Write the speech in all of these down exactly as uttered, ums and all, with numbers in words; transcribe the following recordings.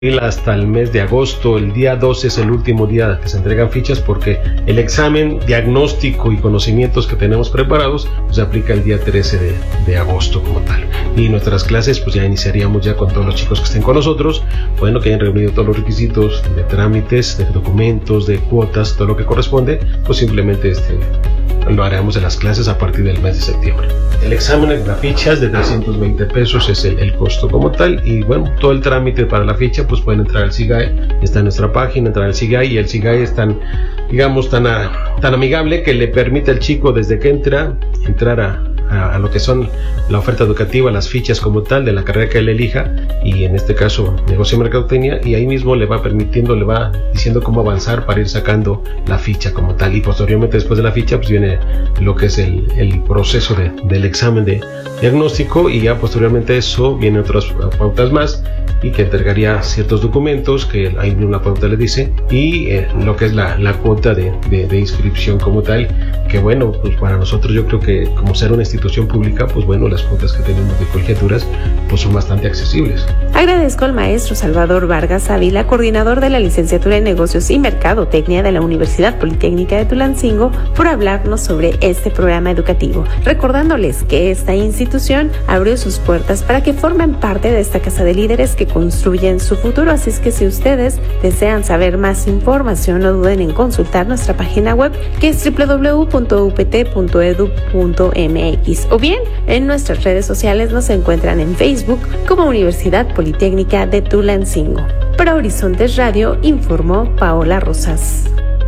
hasta el mes de agosto. El día doce es el último día que se entregan fichas, porque el examen diagnóstico y conocimientos que tenemos preparados pues, se aplica el día trece de, de agosto como tal, y nuestras clases pues ya iniciaríamos ya con todos los chicos que estén con nosotros, bueno, que hayan reunido todos los requisitos de trámites, de documentos, de cuotas, todo lo que corresponde, pues simplemente este lo haremos en las clases a partir del mes de septiembre. El examen en las fichas de trescientos veinte pesos es el, el costo como tal, y bueno, todo el trámite para la ficha pues pueden entrar al SIGAE, está en nuestra página, entrar al SIGAE, y el SIGAE es tan, digamos, tan, a, tan amigable que le permite al chico desde que entra, entrar a a lo que son la oferta educativa, las fichas como tal de la carrera que él elija, y en este caso negocio y mercadotecnia, y ahí mismo le va permitiendo, le va diciendo cómo avanzar para ir sacando la ficha como tal, y posteriormente después de la ficha pues viene lo que es el, el proceso de, del examen de diagnóstico, y ya posteriormente eso viene otras pautas más, y que entregaría ciertos documentos que ahí una pauta le dice, y eh, lo que es la, la cuota de, de, de inscripción como tal, que bueno, pues para nosotros yo creo que como ser una institución pública, pues bueno, las cuotas que tenemos de colegiaturas pues son bastante accesibles. Agradezco al maestro Salvador Vargas Ávila, coordinador de la licenciatura en Negocios y Mercadotecnia de la Universidad Politécnica de Tulancingo, por hablarnos sobre este programa educativo, recordándoles que esta institución abrió sus puertas para que formen parte de esta casa de líderes que construyen su futuro. Así es que si ustedes desean saber más información, no duden en consultar nuestra página web, que es doble u doble u doble u punto u p t punto e d u punto m x, o bien en nuestras redes sociales nos encuentran en Facebook como Universidad Politécnica de Tulancingo. Para Horizontes Radio informó Paola Rosas.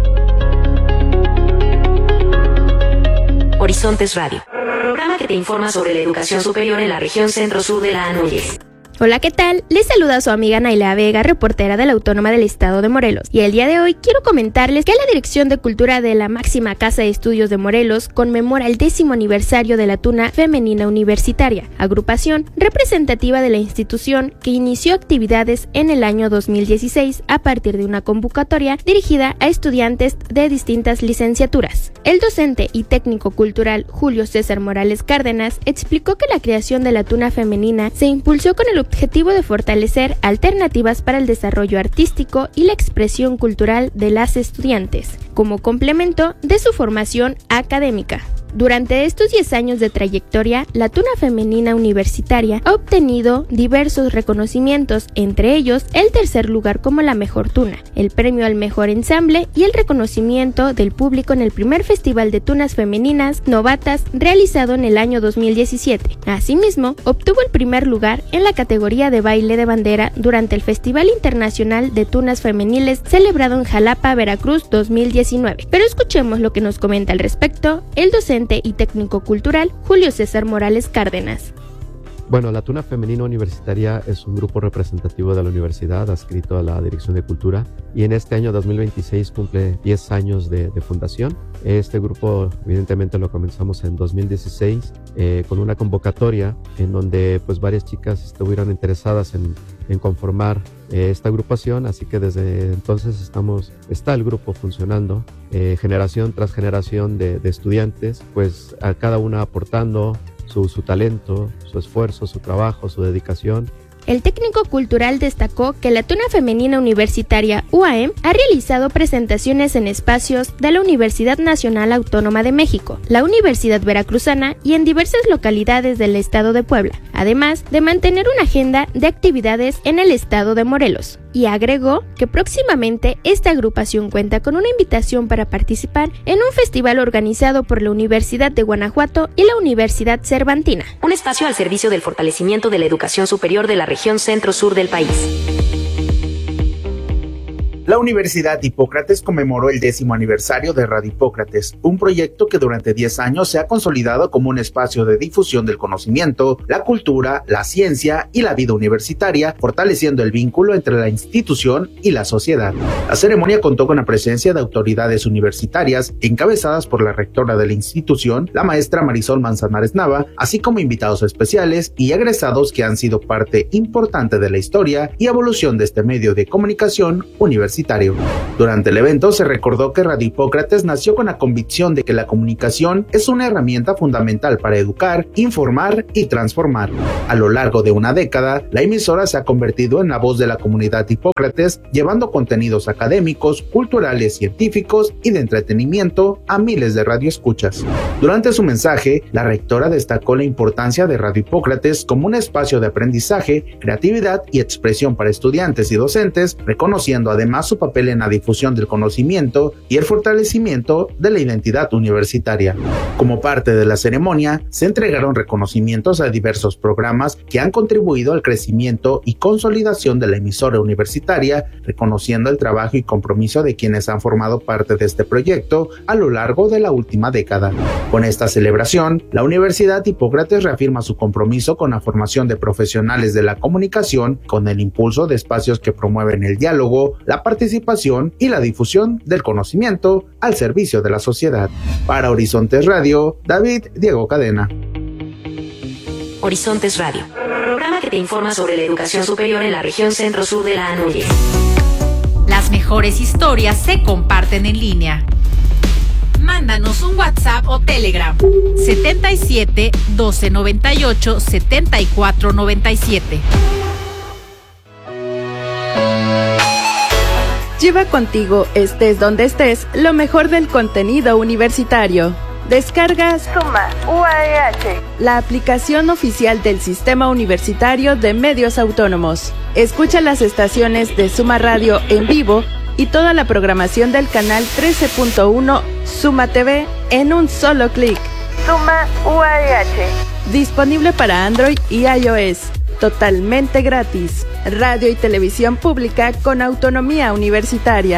Horizontes Radio, programa que te informa sobre la educación superior en la región centro-sur de la ANUYES. Hola, ¿qué tal? Les saluda su amiga Naila Vega, reportera de la Autónoma del Estado de Morelos. Y el día de hoy quiero comentarles que la Dirección de Cultura de la máxima Casa de Estudios de Morelos conmemora el décimo aniversario de la Tuna Femenina Universitaria, agrupación representativa de la institución que inició actividades en el año dos mil dieciséis a partir de una convocatoria dirigida a estudiantes de distintas licenciaturas. El docente y técnico cultural Julio César Morales Cárdenas explicó que la creación de la Tuna Femenina se impulsó con el objetivo de fortalecer alternativas para el desarrollo artístico y la expresión cultural de las estudiantes, como complemento de su formación académica. Durante estos diez años de trayectoria, la Tuna Femenina Universitaria ha obtenido diversos reconocimientos, entre ellos el tercer lugar como la mejor tuna, el premio al mejor ensamble y el reconocimiento del público en el primer Festival de Tunas Femeninas Novatas realizado en el año dos mil diecisiete. Asimismo, obtuvo el primer lugar en la categoría de baile de bandera durante el Festival Internacional de Tunas Femeniles celebrado en Jalapa, Veracruz dos mil diecinueve. Pero escuchemos lo que nos comenta al respecto el docente y técnico cultural Julio César Morales Cárdenas. Bueno, la Tuna Femenina Universitaria es un grupo representativo de la universidad adscrito a la Dirección de Cultura, y en este año dos mil veintiséis cumple diez años de, de fundación. Este grupo evidentemente lo comenzamos en dos mil dieciséis eh, con una convocatoria en donde pues varias chicas estuvieron interesadas en, en conformar eh, esta agrupación, así que desde entonces estamos, está el grupo funcionando eh, generación tras generación de, de estudiantes, pues a cada una aportando Su, su talento, su esfuerzo, su trabajo, su dedicación. El técnico cultural destacó que la Tuna Femenina Universitaria U A M ha realizado presentaciones en espacios de la Universidad Nacional Autónoma de México, la Universidad Veracruzana y en diversas localidades del estado de Puebla, además de mantener una agenda de actividades en el estado de Morelos. Y agregó que próximamente esta agrupación cuenta con una invitación para participar en un festival organizado por la Universidad de Guanajuato y la Universidad Cervantina. Un espacio al servicio del fortalecimiento de la educación superior de la región centro-sur del país. La Universidad Hipócrates conmemoró el décimo aniversario de Radio Hipócrates, un proyecto que durante diez años se ha consolidado como un espacio de difusión del conocimiento, la cultura, la ciencia y la vida universitaria, fortaleciendo el vínculo entre la institución y la sociedad. La ceremonia contó con la presencia de autoridades universitarias, encabezadas por la rectora de la institución, la maestra Marisol Manzanares Nava, así como invitados especiales y egresados que han sido parte importante de la historia y evolución de este medio de comunicación universitaria. universitario. Durante el evento se recordó que Radio Hipócrates nació con la convicción de que la comunicación es una herramienta fundamental para educar, informar y transformar. A lo largo de una década, la emisora se ha convertido en la voz de la comunidad Hipócrates, llevando contenidos académicos, culturales, científicos y de entretenimiento a miles de radioescuchas. Durante su mensaje, la rectora destacó la importancia de Radio Hipócrates como un espacio de aprendizaje, creatividad y expresión para estudiantes y docentes, reconociendo además su papel en la difusión del conocimiento y el fortalecimiento de la identidad universitaria. Como parte de la ceremonia, se entregaron reconocimientos a diversos programas que han contribuido al crecimiento y consolidación de la emisora universitaria, reconociendo el trabajo y compromiso de quienes han formado parte de este proyecto a lo largo de la última década. Con esta celebración, la Universidad Hipócrates reafirma su compromiso con la formación de profesionales de la comunicación, con el impulso de espacios que promueven el diálogo, la participación y la difusión del conocimiento al servicio de la sociedad. Para Horizontes Radio, David Diego Cadena. Horizontes Radio, programa que te informa sobre la educación superior en la región centro-sur de la Núñez. Las mejores historias se comparten en línea. Mándanos un WhatsApp o Telegram setenta y siete, doce noventa y ocho, setenta y cuatro noventa y siete. Lleva contigo, estés donde estés, lo mejor del contenido universitario. Descargas Suma U A E H, la aplicación oficial del Sistema Universitario de Medios Autónomos. Escucha las estaciones de Suma Radio en vivo y toda la programación del canal trece punto uno Suma T V en un solo clic. Suma U A E H. Disponible para Android y iOS. Totalmente gratis. Radio y televisión pública con autonomía universitaria.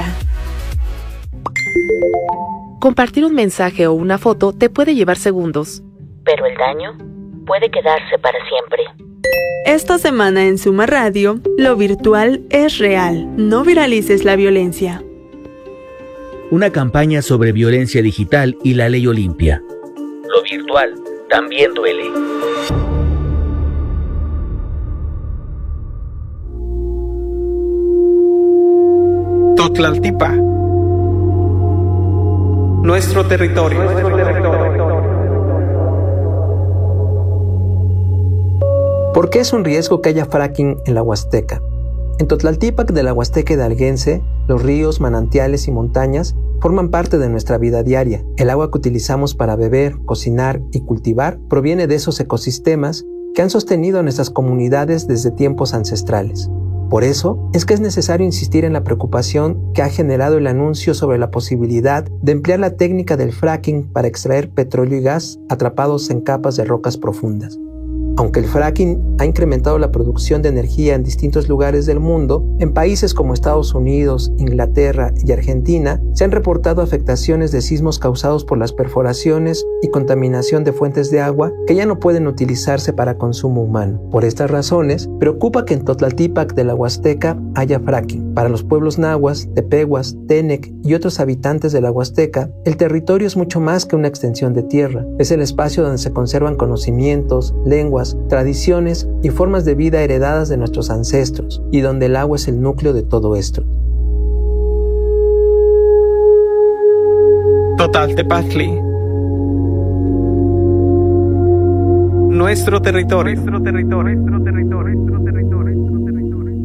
Compartir un mensaje o una foto te puede llevar segundos, pero el daño puede quedarse para siempre. Esta semana en Suma Radio, lo virtual es real. No viralices la violencia. Una campaña sobre violencia digital y la ley Olimpia. Lo virtual también duele. Totlaltipa. Nuestro territorio. Nuestro territorio. ¿Por qué es un riesgo que haya fracking en la Huasteca? En Totlaltípac de la Huasteca hidalguense, los ríos, manantiales y montañas forman parte de nuestra vida diaria. El agua que utilizamos para beber, cocinar y cultivar proviene de esos ecosistemas que han sostenido a nuestras comunidades desde tiempos ancestrales. Por eso es que es necesario insistir en la preocupación que ha generado el anuncio sobre la posibilidad de emplear la técnica del fracking para extraer petróleo y gas atrapados en capas de rocas profundas. Aunque el fracking ha incrementado la producción de energía en distintos lugares del mundo, en países como Estados Unidos, Inglaterra y Argentina se han reportado afectaciones de sismos causados por las perforaciones y contaminación de fuentes de agua que ya no pueden utilizarse para consumo humano. Por estas razones, preocupa que en Totlaltípac de la Huasteca haya fracking. Para los pueblos nahuas, tepehuas, tenec y otros habitantes de la Huasteca, el territorio es mucho más que una extensión de tierra. Es el espacio donde se conservan conocimientos, lenguas, tradiciones y formas de vida heredadas de nuestros ancestros, y donde el agua es el núcleo de todo esto. Totaltepazli. Nuestro territorio. Nuestro territorio. Nuestro territorio. Nuestro territorio. Nuestro territorio.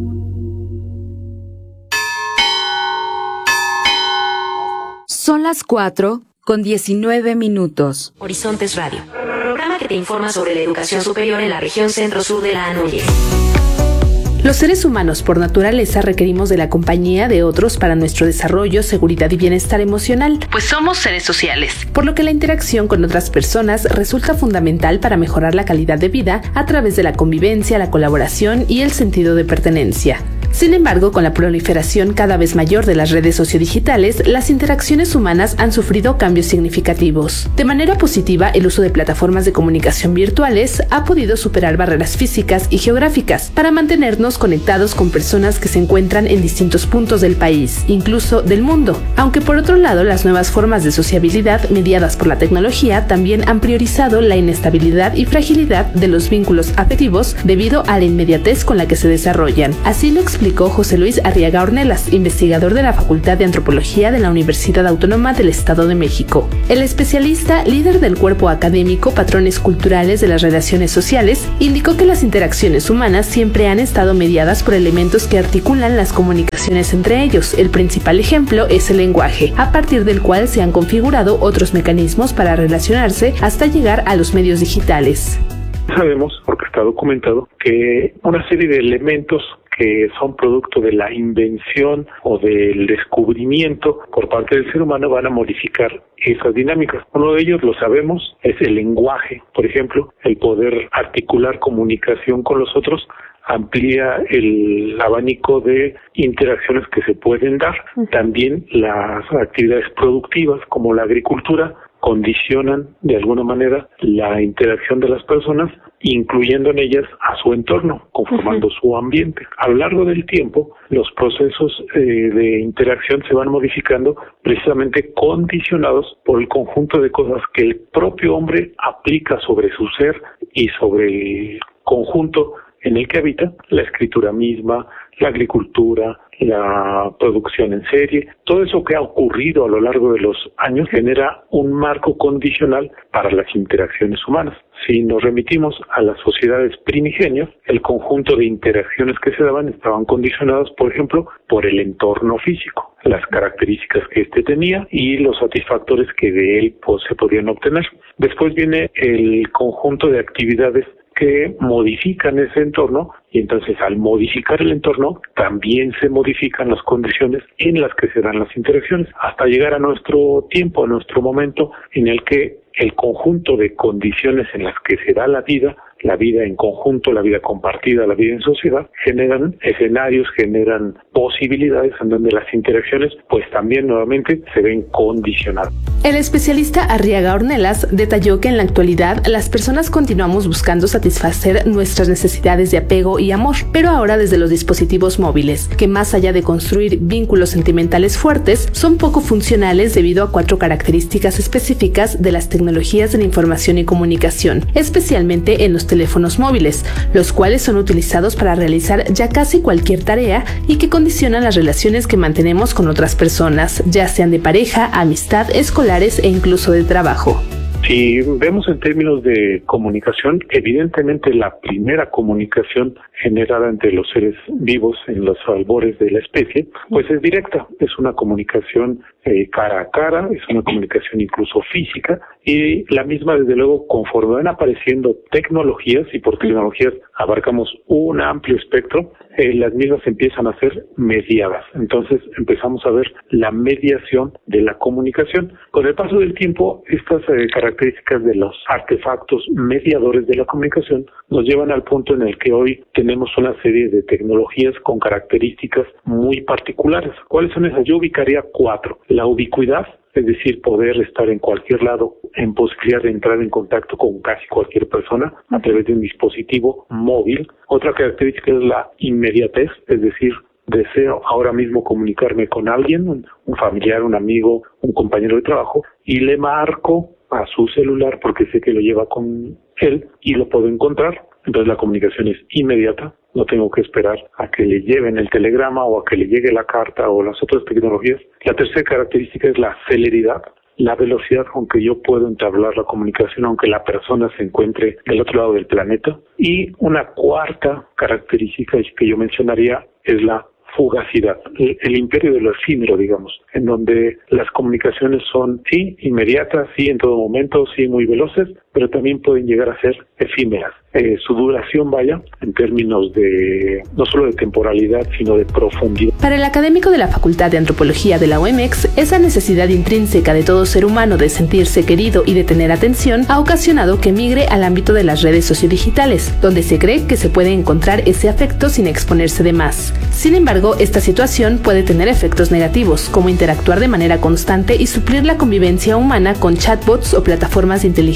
Son las cuatro con diecinueve minutos. Horizontes Radio, programa que te informa sobre la educación superior en la región centro-sur de la Núñez. Los seres humanos por naturaleza requerimos de la compañía de otros para nuestro desarrollo, seguridad y bienestar emocional, pues somos seres sociales, por lo que la interacción con otras personas resulta fundamental para mejorar la calidad de vida a través de la convivencia, la colaboración y el sentido de pertenencia. Sin embargo, con la proliferación cada vez mayor de las redes sociodigitales, las interacciones humanas han sufrido cambios significativos. De manera positiva, el uso de plataformas de comunicación virtuales ha podido superar barreras físicas y geográficas para mantenernos mantenernos conectados con personas que se encuentran en distintos puntos del país, incluso del mundo. Aunque por otro lado, las nuevas formas de sociabilidad mediadas por la tecnología también han priorizado la inestabilidad y fragilidad de los vínculos afectivos debido a la inmediatez con la que se desarrollan. Así lo explicó José Luis Arriaga Ornelas, investigador de la Facultad de Antropología de la Universidad Autónoma del Estado de México. El especialista, líder del cuerpo académico Patrones Culturales de las Relaciones Sociales, indicó que las interacciones humanas siempre han estado mediadas por elementos que articulan las comunicaciones entre ellos. El principal ejemplo es el lenguaje, a partir del cual se han configurado otros mecanismos para relacionarse hasta llegar a los medios digitales. Sabemos, porque está documentado, que una serie de elementos que son producto de la invención o del descubrimiento por parte del ser humano van a modificar esas dinámicas. Uno de ellos, lo sabemos, es el lenguaje. Por ejemplo, el poder articular comunicación con los otros amplía el abanico de interacciones que se pueden dar. También las actividades productivas, como la agricultura, condicionan de alguna manera la interacción de las personas, incluyendo en ellas a su entorno, conformando uh-huh. su ambiente. A lo largo del tiempo, los procesos eh, de interacción se van modificando precisamente condicionados por el conjunto de cosas que el propio hombre aplica sobre su ser y sobre el conjunto en el que habita, la escritura misma, la agricultura, la producción en serie. Todo eso que ha ocurrido a lo largo de los años genera un marco condicional para las interacciones humanas. Si nos remitimos a las sociedades primigenias, el conjunto de interacciones que se daban estaban condicionados, por ejemplo, por el entorno físico, las características que éste tenía y los satisfactores que de él pues, se podían obtener. Después viene el conjunto de actividades que modifican ese entorno, y entonces al modificar el entorno también se modifican las condiciones en las que se dan las interacciones, hasta llegar a nuestro tiempo, a nuestro momento en el que el conjunto de condiciones en las que se da la vida, la vida en conjunto, la vida compartida, la vida en sociedad, generan escenarios, generan posibilidades en donde las interacciones pues también nuevamente se ven condicionadas. El especialista Arriaga Ornelas detalló que en la actualidad las personas continuamos buscando satisfacer nuestras necesidades de apego y amor, pero ahora desde los dispositivos móviles, que más allá de construir vínculos sentimentales fuertes, son poco funcionales debido a cuatro características específicas de las tecnologías de la información y comunicación, especialmente en los teléfonos móviles, los cuales son utilizados para realizar ya casi cualquier tarea y que condicionan las relaciones que mantenemos con otras personas, ya sean de pareja, amistad, escolares e incluso de trabajo. Si vemos en términos de comunicación, evidentemente la primera comunicación generada entre los seres vivos en los albores de la especie, pues es directa, es una comunicación eh, cara a cara, es una comunicación incluso física, y la misma desde luego conforme van apareciendo tecnologías, y por tecnologías abarcamos un amplio espectro, eh, las mismas empiezan a ser mediadas. Entonces empezamos a ver la mediación de la comunicación. Con el paso del tiempo, estas eh, características de los artefactos mediadores de la comunicación nos llevan al punto en el que hoy tenemos una serie de tecnologías con características muy particulares. ¿Cuáles son esas? Yo ubicaría cuatro. La ubicuidad, es decir, poder estar en cualquier lado en posibilidad de entrar en contacto con casi cualquier persona a través de un dispositivo móvil. Otra característica es la inmediatez, es decir, deseo ahora mismo comunicarme con alguien, un, un familiar, un amigo, un compañero de trabajo, y le marco a su celular porque sé que lo lleva con él y lo puedo encontrar. Entonces la comunicación es inmediata, no tengo que esperar a que le lleven el telegrama o a que le llegue la carta o las otras tecnologías. La tercera característica es la celeridad, la velocidad con que yo puedo entablar la comunicación aunque la persona se encuentre del otro lado del planeta. Y una cuarta característica que yo mencionaría es la fugacidad, el, el imperio de lo efímero, digamos, en donde las comunicaciones son, sí, inmediatas, sí, en todo momento, sí, muy veloces, pero también pueden llegar a ser efímeras. Eh, su duración, vaya, en términos de, no solo de temporalidad, sino de profundidad. Para el académico de la Facultad de Antropología de la U M X, esa necesidad intrínseca de todo ser humano de sentirse querido y de tener atención ha ocasionado que migre al ámbito de las redes sociodigitales, donde se cree que se puede encontrar ese afecto sin exponerse de más. Sin embargo, esta situación puede tener efectos negativos, como interactuar de manera constante y suplir la convivencia humana con chatbots o plataformas de inteligencia artificial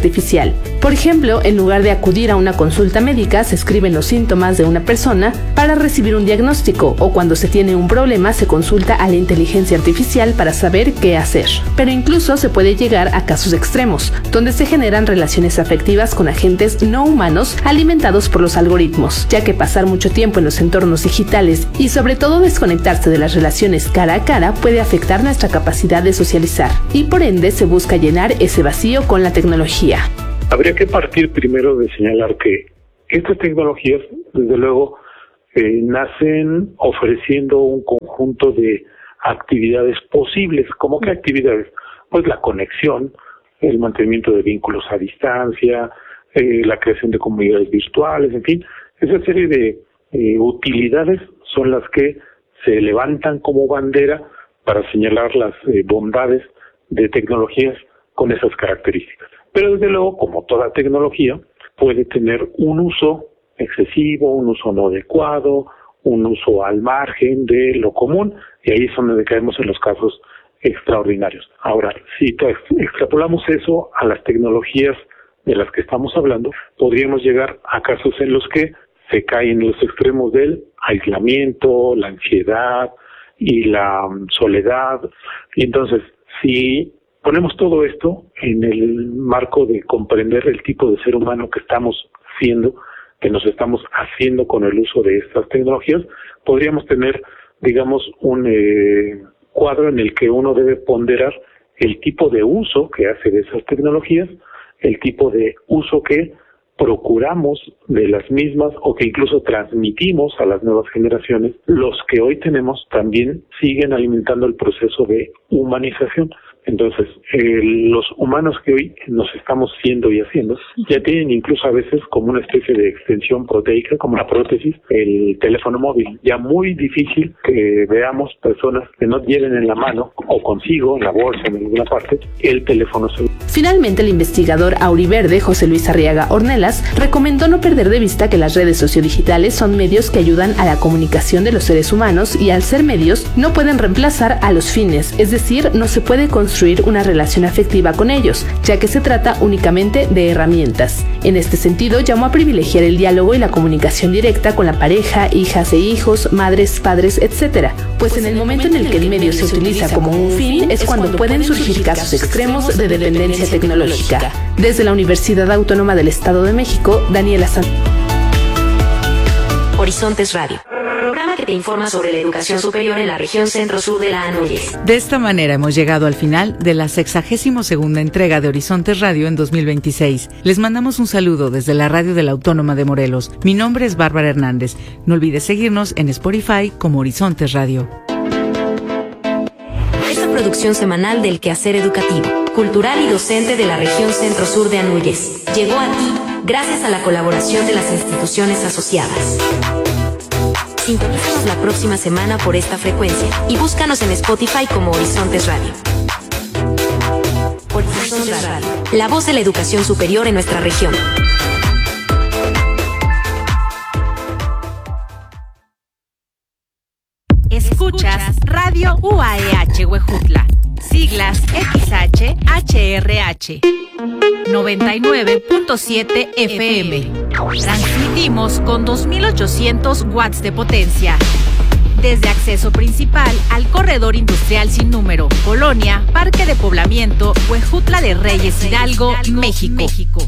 artificial. Por ejemplo, en lugar de acudir a una consulta médica, se escriben los síntomas de una persona para recibir un diagnóstico, o cuando se tiene un problema se consulta a la inteligencia artificial para saber qué hacer. Pero incluso se puede llegar a casos extremos, donde se generan relaciones afectivas con agentes no humanos alimentados por los algoritmos, ya que pasar mucho tiempo en los entornos digitales y sobre todo desconectarse de las relaciones cara a cara puede afectar nuestra capacidad de socializar, y por ende se busca llenar ese vacío con la tecnología. Habría que partir primero de señalar que estas tecnologías, desde luego, eh, nacen ofreciendo un conjunto de actividades posibles. ¿Cómo qué actividades? Pues la conexión, el mantenimiento de vínculos a distancia, eh, la creación de comunidades virtuales, en fin, esa serie de eh, utilidades son las que se levantan como bandera para señalar las eh, bondades de tecnologías con esas características. Pero desde luego, como toda tecnología, puede tener un uso excesivo, un uso no adecuado, un uso al margen de lo común, y ahí es donde caemos en los casos extraordinarios. Ahora, si extrapolamos eso a las tecnologías de las que estamos hablando, podríamos llegar a casos en los que se caen los extremos del aislamiento, la ansiedad y la soledad. Y entonces, si ponemos todo esto en el marco de comprender el tipo de ser humano que estamos siendo, que nos estamos haciendo con el uso de estas tecnologías, podríamos tener, digamos, un eh, cuadro en el que uno debe ponderar el tipo de uso que hace de esas tecnologías, el tipo de uso que procuramos de las mismas o que incluso transmitimos a las nuevas generaciones. Los que hoy tenemos también siguen alimentando el proceso de humanización. Entonces, eh, los humanos que hoy nos estamos siendo y haciendo ya tienen incluso a veces como una especie de extensión proteica, como una prótesis, el teléfono móvil. Ya muy difícil que veamos personas que no lleven en la mano o consigo, en la bolsa, en alguna parte, el teléfono celular. Finalmente, el investigador auriverde José Luis Arriaga Ornelas recomendó no perder de vista que las redes sociodigitales son medios que ayudan a la comunicación de los seres humanos y al ser medios no pueden reemplazar a los fines, es decir, no se puede construir una relación afectiva con ellos, ya que se trata únicamente de herramientas. En este sentido, llamó a privilegiar el diálogo y la comunicación directa con la pareja, hijas e hijos, madres, padres, etcétera, pues en el momento en el que el medio se utiliza como un fin es cuando pueden surgir casos extremos de dependencia tecnológica. Desde la Universidad Autónoma del Estado de México, Daniela Santos. Horizontes Radio, programa que te informa sobre la educación superior en la región centro-sur de la A N U Y E S. De esta manera hemos llegado al final de la sexagésima segunda entrega de Horizontes Radio en dos mil veintiséis. Les mandamos un saludo desde la radio de la Autónoma de Morelos. Mi nombre es Bárbara Hernández. No olvides seguirnos en Spotify como Horizontes Radio. Esta producción semanal del quehacer educativo, cultural y docente de la región centro-sur de A N U Y E S llegó a ti gracias a la colaboración de las instituciones asociadas. Sintonízanos la próxima semana por esta frecuencia y búscanos en Spotify como Horizontes Radio. Horizontes Radio, la voz de la educación superior en nuestra región. Escuchas Radio U A E H Huejutla, siglas X H H R H, noventa y nueve punto siete F M. Transmitimos con dos mil ochocientos watts de potencia. Desde acceso principal al corredor industrial sin número, Colonia, Parque de Poblamiento, Huejutla de Reyes Hidalgo, México.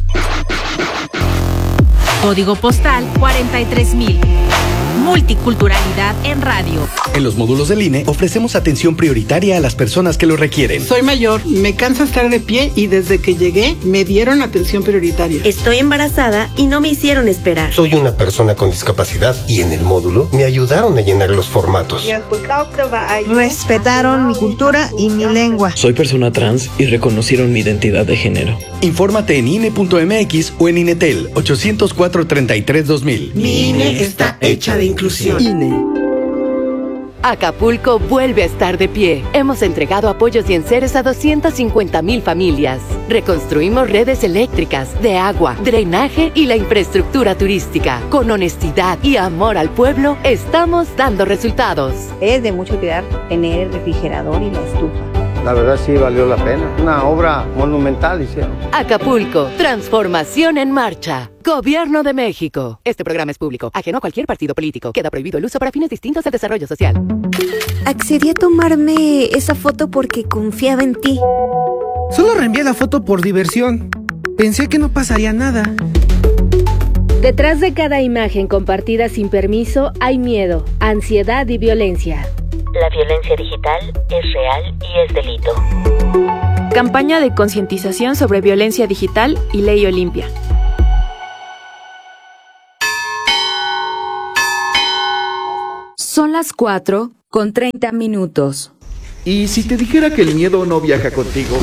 Código postal cuarenta y tres mil. Multiculturalidad en radio. En los módulos del I N E ofrecemos atención prioritaria a las personas que lo requieren. Soy mayor, me cansa estar de pie y desde que llegué me dieron atención prioritaria. Estoy embarazada y no me hicieron esperar. Soy una persona con discapacidad y en el módulo me ayudaron a llenar los formatos. Respetaron mi cultura y mi lengua. Soy persona trans y reconocieron mi identidad de género. Infórmate en I N E punto M X o en INETEL ochocientos cuatro treinta y tres dos mil. Mi I N E está hecha de inclusión. I N E. Acapulco vuelve a estar de pie. Hemos entregado apoyos y enseres a doscientas cincuenta mil familias. Reconstruimos redes eléctricas, de agua, drenaje y la infraestructura turística. Con honestidad y amor al pueblo, estamos dando resultados. Es de mucho cuidar tener el refrigerador y la estufa. la verdad sí valió la pena. Una obra monumental hicieron. Acapulco, transformación en marcha. Gobierno de México. Este programa es público, ajeno a cualquier partido político. Queda prohibido el uso para fines distintos al desarrollo social. Accedí a tomarme esa foto porque confiaba en ti. Solo reenvié la foto por diversión. Pensé que no pasaría nada. Detrás de cada imagen compartida sin permiso hay miedo, ansiedad y violencia. La violencia digital es real y es delito. Campaña de concientización sobre violencia digital y Ley Olimpia. Son las cuatro con treinta minutos. ¿Y si te dijera que el miedo no viaja contigo?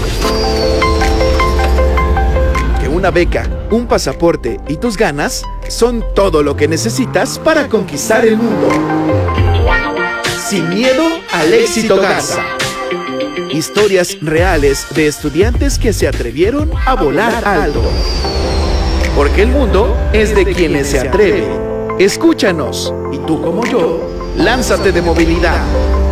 Que una beca, un pasaporte y tus ganas son todo lo que necesitas para conquistar el mundo. Sin miedo al éxito Garza. Historias reales de estudiantes que se atrevieron a volar alto. Porque el mundo es de quienes se atreven. Escúchanos, y tú como yo, lánzate de movilidad.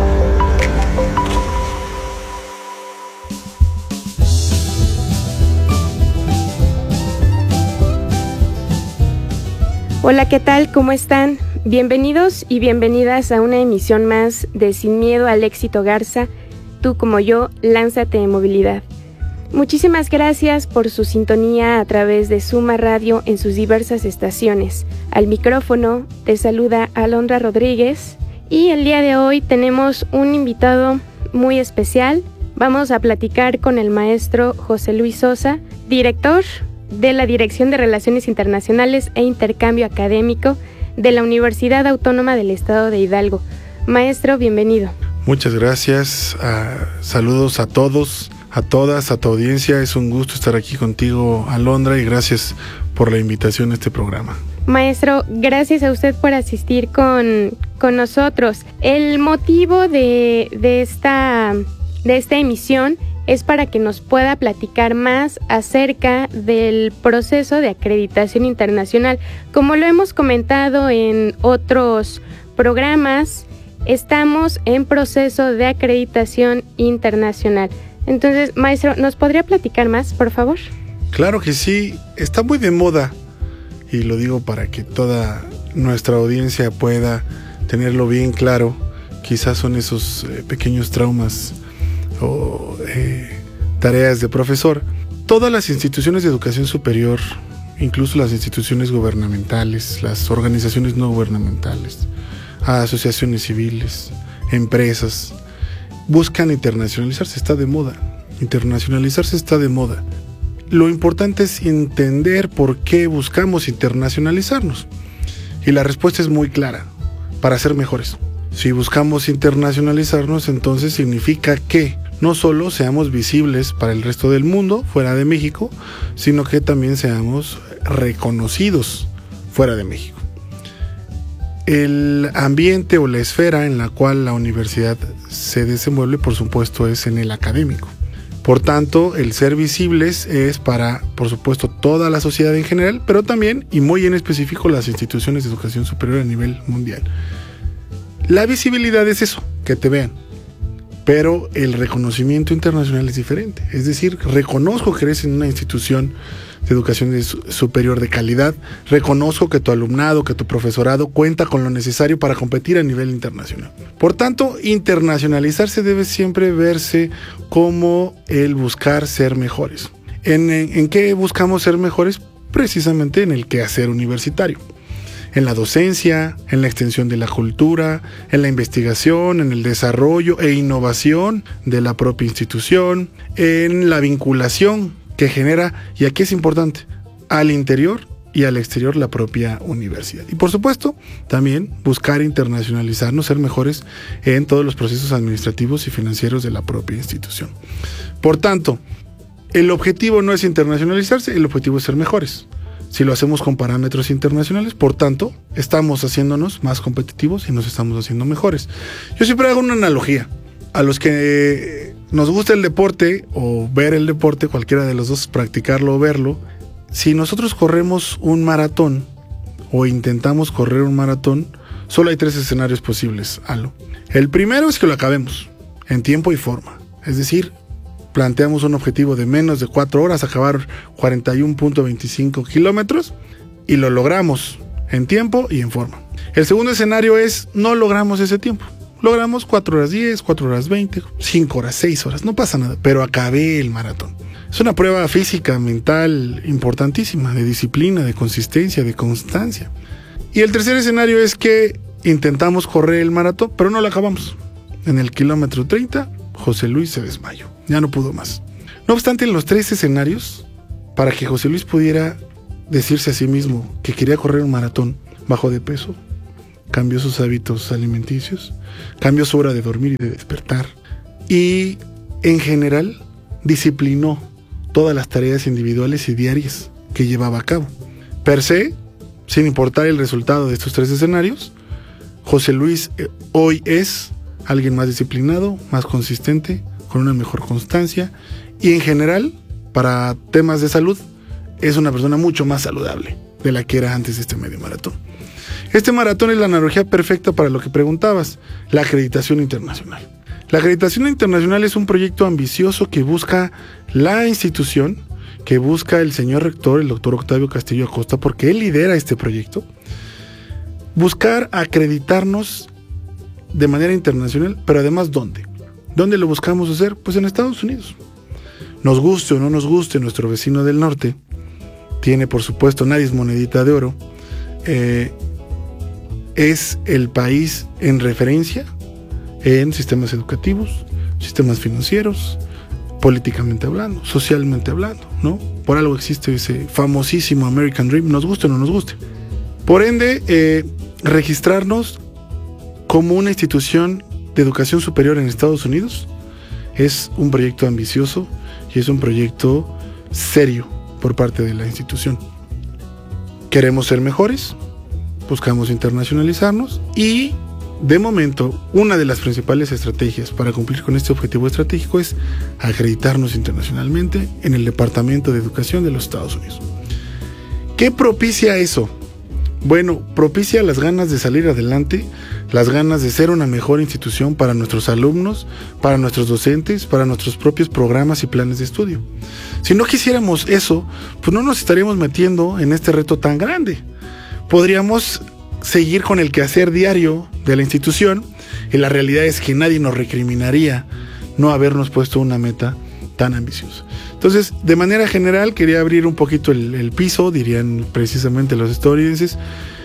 Hola, ¿qué tal? ¿Cómo están? Bienvenidos y bienvenidas a una emisión más de Sin Miedo al Éxito Garza, tú como yo, lánzate de movilidad. Muchísimas gracias por su sintonía a través de Suma Radio en sus diversas estaciones. Al micrófono te saluda Alondra Rodríguez y el día de hoy tenemos un invitado muy especial. Vamos a platicar con el maestro José Luis Sosa, director de la Dirección de Relaciones Internacionales e Intercambio Académico de la Universidad Autónoma del Estado de Hidalgo. Maestro, bienvenido. Muchas gracias, uh, saludos a todos, a todas, a tu audiencia. Es un gusto estar aquí contigo, Alondra, y gracias por la invitación a este programa. Maestro, gracias a usted por asistir con, con nosotros. El motivo de, de, esta, de esta emisión es para que nos pueda platicar más acerca del proceso de acreditación internacional. Como lo hemos comentado en otros programas, estamos en proceso de acreditación internacional. Entonces, maestro, ¿nos podría platicar más, por favor? Claro que sí, está muy de moda, y lo digo para que toda nuestra audiencia pueda tenerlo bien claro. Quizás son esos eh, pequeños traumas o eh, tareas de profesor. Todas las instituciones de educación superior, incluso las instituciones gubernamentales, las organizaciones no gubernamentales, asociaciones civiles, empresas, buscan internacionalizarse. Está de moda. Internacionalizarse está de moda. Lo importante es entender por qué buscamos internacionalizarnos. Y la respuesta es muy clara: para ser mejores. Si buscamos internacionalizarnos, entonces significa que no solo seamos visibles para el resto del mundo, fuera de México, sino que también seamos reconocidos fuera de México. El ambiente o la esfera en la cual la universidad se desenvuelve, por supuesto, es en el académico. Por tanto, el ser visibles es para, por supuesto, toda la sociedad en general, pero también, y muy en específico, las instituciones de educación superior a nivel mundial. La visibilidad es eso, que te vean. Pero el reconocimiento internacional es diferente. Es decir, reconozco que eres en una institución de educación de superior de calidad, reconozco que tu alumnado, que tu profesorado cuenta con lo necesario para competir a nivel internacional. Por tanto, internacionalizarse debe siempre verse como el buscar ser mejores. ¿En, en, en qué buscamos ser mejores? Precisamente en el quehacer universitario. En la docencia, en la extensión de la cultura, en la investigación, en el desarrollo e innovación de la propia institución, en la vinculación que genera, y aquí es importante, al interior y al exterior la propia universidad. Y por supuesto, también buscar internacionalizarnos, ser mejores en todos los procesos administrativos y financieros de la propia institución. Por tanto, el objetivo no es internacionalizarse, el objetivo es ser mejores. Si lo hacemos con parámetros internacionales, por tanto, estamos haciéndonos más competitivos y nos estamos haciendo mejores. Yo siempre hago una analogía. A los que nos gusta el deporte o ver el deporte, cualquiera de los dos, practicarlo o verlo, si nosotros corremos un maratón o intentamos correr un maratón, solo hay tres escenarios posibles, Alo. El primero es que lo acabemos en tiempo y forma. Es decir, planteamos un objetivo de menos de cuatro horas, acabar cuarenta y uno punto veinticinco kilómetros, y lo logramos en tiempo y en forma. El segundo escenario es, no logramos ese tiempo. Logramos cuatro horas diez, cuatro horas veinte, cinco horas, seis horas, no pasa nada, pero acabé el maratón. Es una prueba física, mental, importantísima, de disciplina, de consistencia, de constancia. Y el tercer escenario es que intentamos correr el maratón, pero no lo acabamos. En el kilómetro treinta, José Luis se desmayó, ya no pudo más. No obstante, en los tres escenarios, para que José Luis pudiera decirse a sí mismo que quería correr un maratón, bajó de peso, cambió sus hábitos alimenticios, cambió su hora de dormir y de despertar, y en general disciplinó todas las tareas individuales y diarias que llevaba a cabo. Per se, sin importar el resultado de estos tres escenarios, José Luis eh, hoy es alguien más disciplinado, más consistente, con una mejor constancia, y en general, para temas de salud, es una persona mucho más saludable de la que era antes de este medio maratón. Este maratón es la analogía perfecta para lo que preguntabas, la acreditación internacional. La acreditación internacional es un proyecto ambicioso que busca la institución, que busca el señor rector, el doctor Octavio Castillo Acosta, porque él lidera este proyecto, buscar acreditarnos de manera internacional, pero además ¿dónde? ¿Dónde lo buscamos hacer? Pues en Estados Unidos. Nos guste o no nos guste, nuestro vecino del norte tiene, por supuesto, nadie es monedita de oro, eh, es el país en referencia en sistemas educativos, sistemas financieros, políticamente hablando, socialmente hablando, ¿no? Por algo existe ese famosísimo American Dream, nos guste o no nos guste. Por ende, eh, registrarnos como una institución de educación superior en Estados Unidos es un proyecto ambicioso y es un proyecto serio por parte de la institución. Queremos ser mejores, buscamos internacionalizarnos y, de momento, una de las principales estrategias para cumplir con este objetivo estratégico es acreditarnos internacionalmente en el Departamento de Educación de los Estados Unidos. ¿Qué propicia eso? Bueno, propicia las ganas de salir adelante, las ganas de ser una mejor institución para nuestros alumnos, para nuestros docentes, para nuestros propios programas y planes de estudio. Si no quisiéramos eso, pues no nos estaríamos metiendo en este reto tan grande. Podríamos seguir con el quehacer diario de la institución y la realidad es que nadie nos recriminaría no habernos puesto una meta tan ambiciosa. Entonces, de manera general, quería abrir un poquito el, el piso, dirían precisamente los estadounidenses,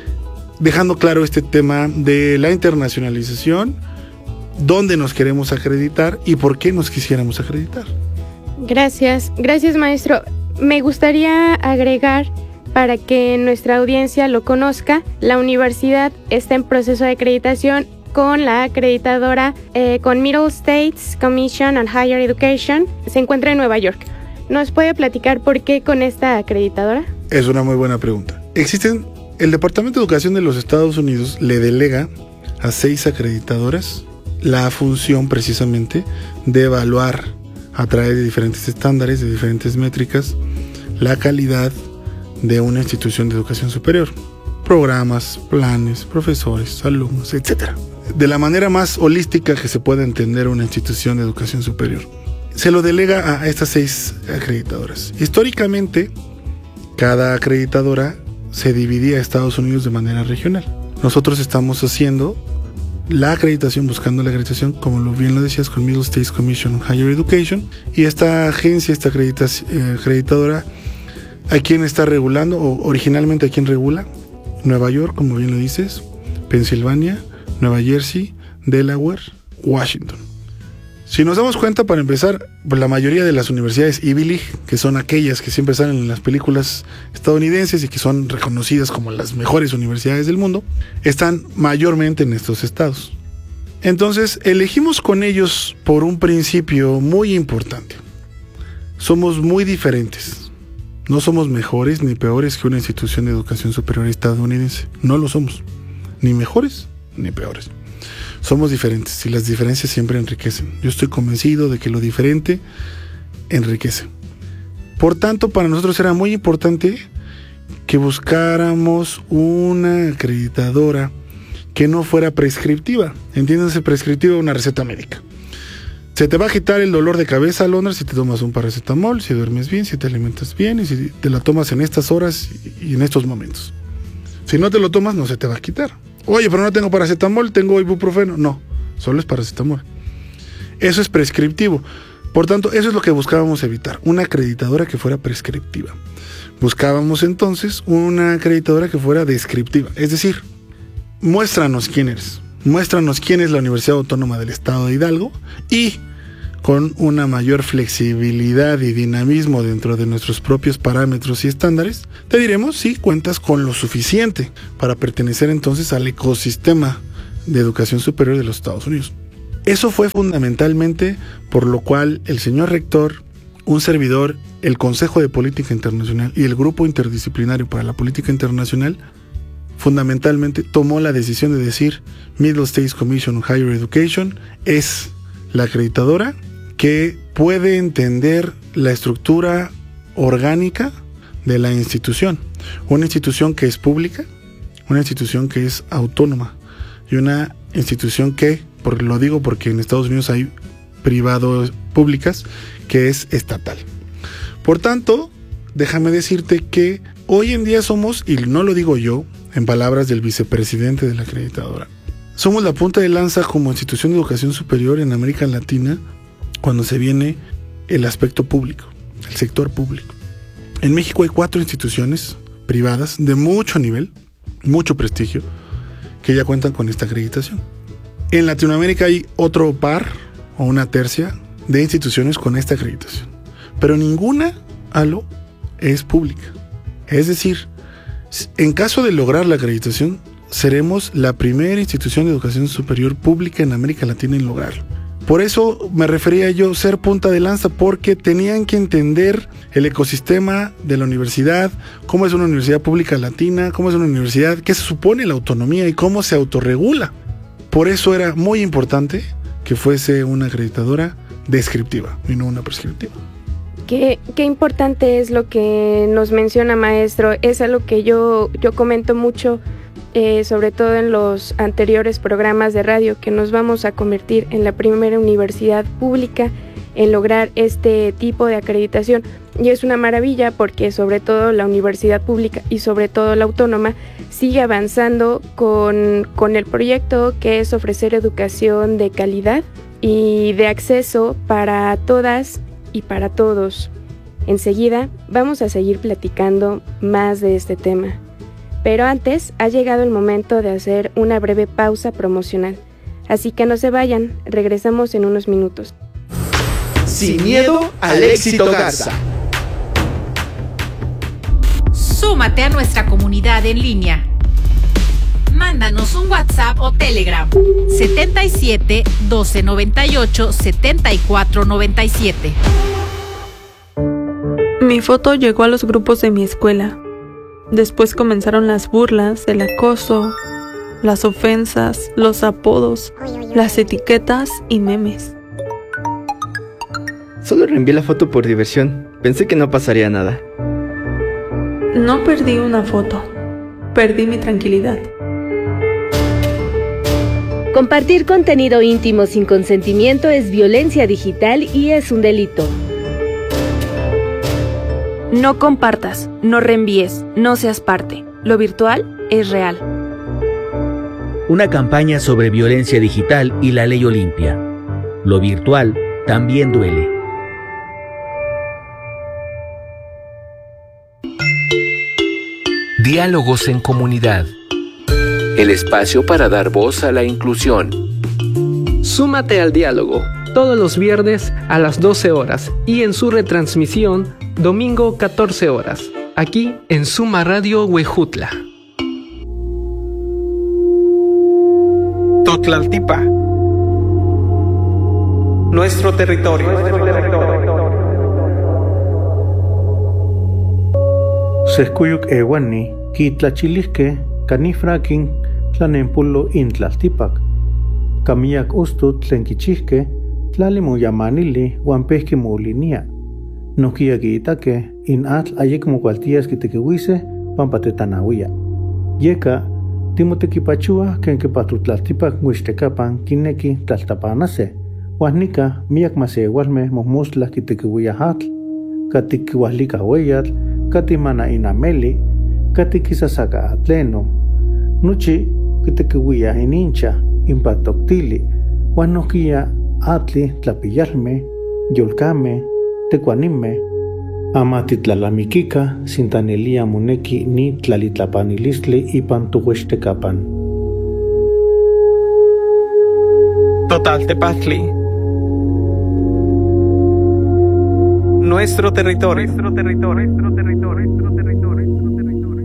dejando claro este tema de la internacionalización, dónde nos queremos acreditar y por qué nos quisiéramos acreditar. Gracias, gracias maestro. Me gustaría agregar, para que nuestra audiencia lo conozca, la universidad está en proceso de acreditación con la acreditadora, eh, con Middle States Commission on Higher Education. Se encuentra en Nueva York. ¿Nos puede platicar por qué con esta acreditadora? Es una muy buena pregunta. Existen, el Departamento de Educación de los Estados Unidos le delega a seis acreditadoras la función precisamente de evaluar a través de diferentes estándares, de diferentes métricas, la calidad de una institución de educación superior. Programas, planes, profesores, alumnos, etcétera. De la manera más holística que se pueda entender una institución de educación superior. Se lo delega a estas seis acreditadoras. Históricamente, cada acreditadora se dividía a Estados Unidos de manera regional. Nosotros estamos haciendo la acreditación, buscando la acreditación, como lo bien lo decías, con Middle States Commission on Higher Education. Y esta agencia, esta eh, acreditadora, ¿a quién está regulando? O originalmente, ¿a quién regula? Nueva York, como bien lo dices, Pensilvania, Nueva Jersey, Delaware, Washington. Si nos damos cuenta, para empezar, pues la mayoría de las universidades Ivy League, que son aquellas que siempre salen en las películas estadounidenses y que son reconocidas como las mejores universidades del mundo, están mayormente en estos estados. Entonces, elegimos con ellos por un principio muy importante. Somos muy diferentes. No somos mejores ni peores que una institución de educación superior estadounidense. No lo somos. Ni mejores ni peores. Somos diferentes y las diferencias siempre enriquecen. Yo estoy convencido de que lo diferente enriquece. Por tanto, para nosotros era muy importante que buscáramos una acreditadora que no fuera prescriptiva. Entiéndanse, prescriptiva, una receta médica. Se te va a quitar el dolor de cabeza, Alondra, si te tomas un paracetamol, si duermes bien, si te alimentas bien y si te la tomas en estas horas y en estos momentos. Si no te lo tomas, no se te va a quitar. Oye, pero no tengo paracetamol, tengo ibuprofeno. No, solo es paracetamol. Eso es prescriptivo. Por tanto, eso es lo que buscábamos evitar, una acreditadora que fuera prescriptiva. Buscábamos entonces una acreditadora que fuera descriptiva, es decir, muéstranos quién eres. Muéstranos quién es la Universidad Autónoma del Estado de Hidalgo y con una mayor flexibilidad y dinamismo dentro de nuestros propios parámetros y estándares, te diremos si cuentas con lo suficiente para pertenecer entonces al ecosistema de educación superior de los Estados Unidos. Eso fue fundamentalmente por lo cual el señor rector, un servidor, el Consejo de Política Internacional y el Grupo Interdisciplinario para la Política Internacional fundamentalmente tomó la decisión de decir Middle States Commission on Higher Education es la acreditadora que puede entender la estructura orgánica de la institución. Una institución que es pública, una institución que es autónoma y una institución que, porque lo digo porque en Estados Unidos hay privados públicas, que es estatal. Por tanto, déjame decirte que hoy en día somos, y no lo digo yo, en palabras del vicepresidente de la acreditadora, somos la punta de lanza como institución de educación superior en América Latina cuando se viene el aspecto público, el sector público. En México hay cuatro instituciones privadas de mucho nivel, mucho prestigio, que ya cuentan con esta acreditación. En Latinoamérica hay otro par o una tercia de instituciones con esta acreditación, pero ninguna, Alo, es pública. Es decir, en caso de lograr la acreditación, seremos la primera institución de educación superior pública en América Latina en lograrlo. Por eso me refería yo ser punta de lanza, porque tenían que entender el ecosistema de la universidad, cómo es una universidad pública latina, cómo es una universidad, qué se supone la autonomía y cómo se autorregula. Por eso era muy importante que fuese una acreditadora descriptiva y no una prescriptiva. Qué, qué importante es lo que nos menciona, maestro. Es algo que yo, yo comento mucho, eh, sobre todo en los anteriores programas de radio, que nos vamos a convertir en la primera universidad pública en lograr este tipo de acreditación. Y es una maravilla porque sobre todo la universidad pública y sobre todo la autónoma sigue avanzando con, con el proyecto que es ofrecer educación de calidad y de acceso para todas y para todos. Enseguida vamos a seguir platicando más de este tema. Pero antes ha llegado el momento de hacer una breve pausa promocional. Así que no se vayan, regresamos en unos minutos. Sin miedo al éxito Garza. Súmate a nuestra comunidad en línea. Mándanos un WhatsApp o Telegram setenta y siete, doce noventa y ocho, setenta y cuatro noventa y siete. Mi foto llegó a los grupos de mi escuela. Después comenzaron las burlas, el acoso, las ofensas, los apodos, las etiquetas y memes. Solo reenvié la foto por diversión. Pensé que no pasaría nada. No perdí una foto. Perdí mi tranquilidad. Compartir contenido íntimo sin consentimiento es violencia digital y es un delito. No compartas, no reenvíes, no seas parte. Lo virtual es real. Una campaña sobre violencia digital y la ley Olimpia. Lo virtual también duele. Diálogos en comunidad. El espacio para dar voz a la inclusión. Súmate al diálogo, todos los viernes a las doce horas y en su retransmisión, domingo catorce horas, aquí en Suma Radio Huejutla. Totlaltipa. Nuestro territorio. Nuestro territorio. Sescuyuk ewani, kitlachilisque, canifrakin, tlanempulo intlaltipac. Camillac ustut tlenquichihque, tlalimuyamanili, huampesque molinia. Noquiaguitaque, in atl ayecmo cualtías quitequihuise, pampatetanahuia. Yeca, timotequipachua, quenquepatutlaltipac huixtecapan, quineki tlaltapanase, Huasnica, miak masewalme, mosmusla kitekiwiyahatl, katikiwahlika weyatl, katimana inameli, katikisasaka atleno. Nuchi kitekiwiya inincha, impatoctili, huanokia atli tlapiyalme, yolkame, tecuanime, amatitlalamikika, sintanelia muneki ni tlalitlapanilistli ipan tuhuextecapan. Total Tepaztli. Nuestro territorio. Nuestro territorio. Nuestro territorio. Nuestro territorio. Nuestro territorio.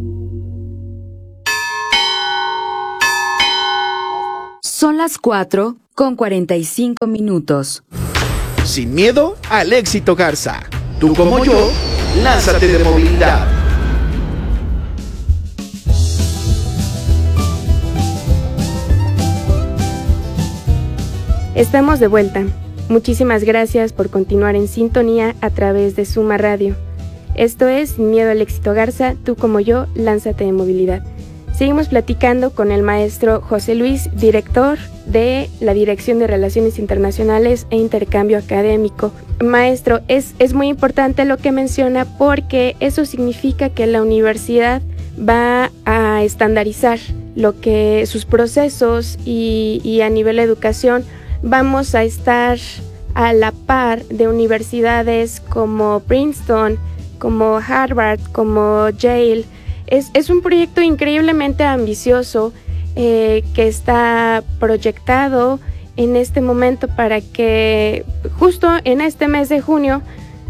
Son las cuatro con cuarenta y cinco minutos. Sin miedo al éxito, Garza. Tú como yo, lánzate de movilidad. Estamos de vuelta. Muchísimas gracias por continuar en sintonía a través de Suma Radio. Esto es Sin miedo al éxito, Garza. Tú como yo, lánzate de movilidad. Seguimos platicando con el maestro José Luis, director de la Dirección de Relaciones Internacionales e Intercambio Académico. Maestro, es, es muy importante lo que menciona porque eso significa que la universidad va a estandarizar lo que sus procesos y, y a nivel de educación vamos a estar a la par de universidades como Princeton, como Harvard, como Yale. Es, es un proyecto increíblemente ambicioso eh, que está proyectado en este momento para que justo en este mes de junio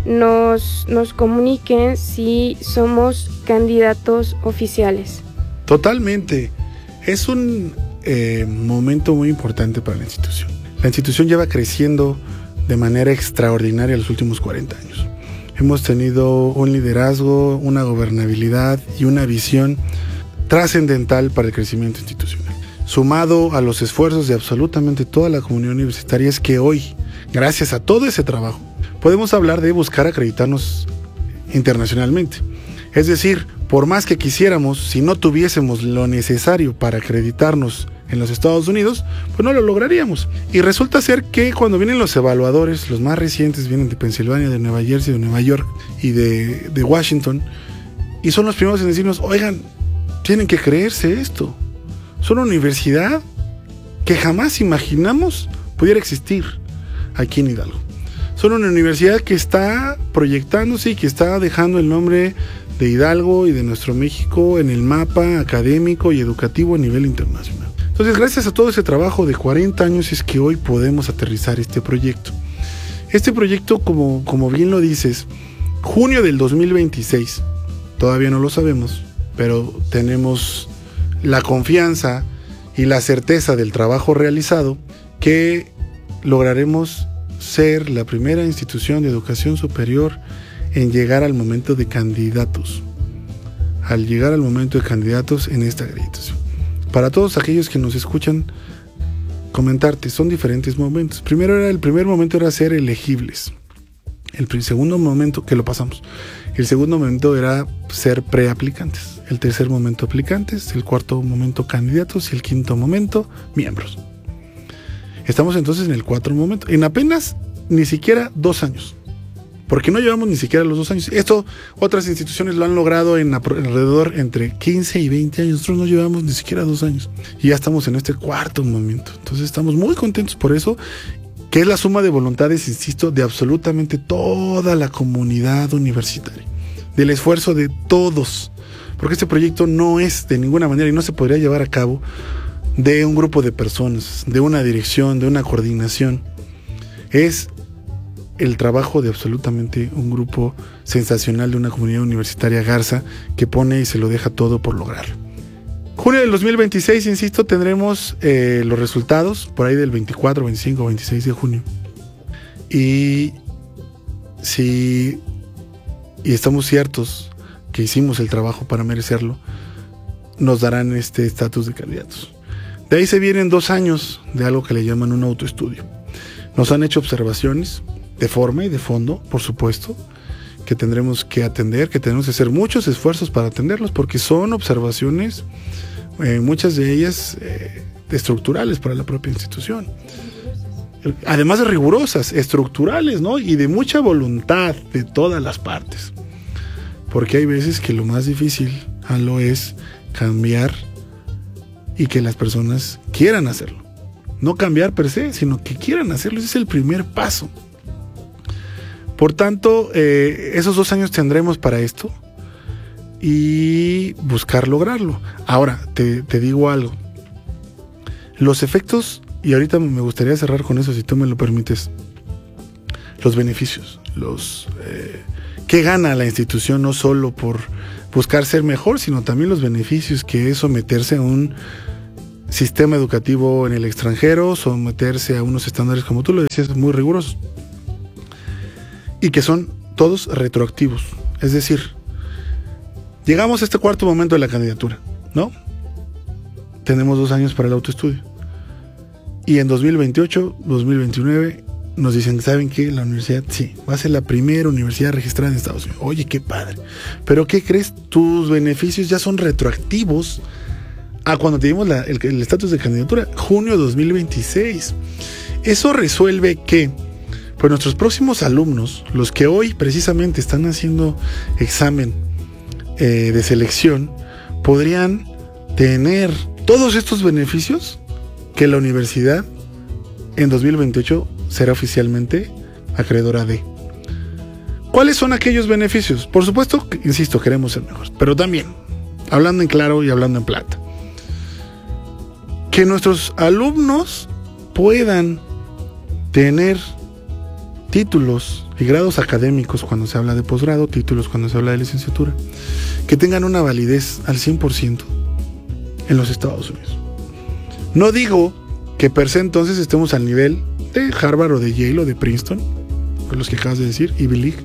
nos, nos comuniquen si somos candidatos oficiales. Totalmente. Es un eh, momento muy importante para la institución. La institución lleva creciendo de manera extraordinaria los últimos cuarenta años. Hemos tenido un liderazgo, una gobernabilidad y una visión trascendental para el crecimiento institucional. Sumado a los esfuerzos de absolutamente toda la comunidad universitaria, es que hoy, gracias a todo ese trabajo, podemos hablar de buscar acreditarnos internacionalmente. Es decir, por más que quisiéramos, si no tuviésemos lo necesario para acreditarnos en los Estados Unidos, pues no lo lograríamos. Y resulta ser que cuando vienen los evaluadores, los más recientes vienen de Pensilvania, de Nueva Jersey, de Nueva York y de, de Washington, y son los primeros en decirnos, oigan, tienen que creerse esto. Son una universidad que jamás imaginamos pudiera existir aquí en Hidalgo. Son una universidad que está proyectándose y que está dejando el nombre de Hidalgo y de nuestro México en el mapa académico y educativo a nivel internacional. Entonces, gracias a todo ese trabajo de cuarenta años es que hoy podemos aterrizar este proyecto. Este proyecto, como, como bien lo dices, junio del dos mil veintiséis, todavía no lo sabemos, pero tenemos la confianza y la certeza del trabajo realizado que lograremos ser la primera institución de educación superior en llegar al momento de candidatos, al llegar al momento de candidatos en esta acreditación. Para todos aquellos que nos escuchan, comentarte, son diferentes momentos. Primero era, el primer momento era ser elegibles. El segundo momento, que lo pasamos, el segundo momento era ser preaplicantes. El tercer momento, aplicantes. El cuarto momento, candidatos. Y el quinto momento, miembros. Estamos entonces en el cuarto momento, en apenas ni siquiera dos años. Porque no llevamos ni siquiera los dos años. Esto otras instituciones lo han logrado en alrededor entre quince y veinte años. Nosotros no llevamos ni siquiera dos años. Y ya estamos en este cuarto momento. Entonces estamos muy contentos por eso, que es la suma de voluntades, insisto, de absolutamente toda la comunidad universitaria. Del esfuerzo de todos. Porque este proyecto no es de ninguna manera y no se podría llevar a cabo de un grupo de personas, de una dirección, de una coordinación. Es el trabajo de absolutamente un grupo sensacional de una comunidad universitaria Garza que pone y se lo deja todo por lograrlo. Junio del dos mil veintiséis, insisto, tendremos eh, los resultados por ahí del veinticuatro, veinticinco, veintiséis de junio. Y si y estamos ciertos que hicimos el trabajo para merecerlo, nos darán este estatus de candidatos. De ahí se vienen dos años de algo que le llaman un autoestudio. Nos han hecho observaciones de forma y de fondo, por supuesto, que tendremos que atender, que tenemos que hacer muchos esfuerzos para atenderlos, porque son observaciones, eh, muchas de ellas eh, estructurales para la propia institución. además de rigurosas, estructurales, ¿no? Y de mucha voluntad de todas las partes. Porque hay veces que lo más difícil a lo es cambiar y que las personas quieran hacerlo. No cambiar per se, sino que quieran hacerlo. Ese es el primer paso. Por tanto, eh, esos dos años tendremos para esto y buscar lograrlo. Ahora, te, te digo algo. Los efectos, y ahorita me gustaría cerrar con eso, si tú me lo permites. Los beneficios, los eh, qué gana la institución no solo por buscar ser mejor, sino también los beneficios que es someterse a un sistema educativo en el extranjero, someterse a unos estándares, como tú lo decías, muy rigurosos. Y que son todos retroactivos. Es decir, llegamos a este cuarto momento de la candidatura, ¿no? Tenemos dos años para el autoestudio. Y en dos mil veintiocho, dos mil veintinueve nos dicen, ¿saben qué? La universidad, sí, va a ser la primera universidad registrada en Estados Unidos. Oye, qué padre. Pero ¿qué crees? Tus beneficios ya son retroactivos a cuando te dimos la, el estatus de candidatura, junio dos mil veintiséis. Eso resuelve que pues nuestros próximos alumnos, los que hoy precisamente están haciendo examen eh, de selección, podrían tener todos estos beneficios que la universidad en dos mil veintiocho será oficialmente acreedora de. ¿Cuáles son aquellos beneficios? Por supuesto, insisto, queremos ser mejores, pero también, hablando en claro y hablando en plata, que nuestros alumnos puedan tener títulos y grados académicos cuando se habla de posgrado, títulos cuando se habla de licenciatura, que tengan una validez al cien por ciento en los Estados Unidos. No digo que per se entonces estemos al nivel de Harvard o de Yale o de Princeton, con los que acabas de decir, Ivy League,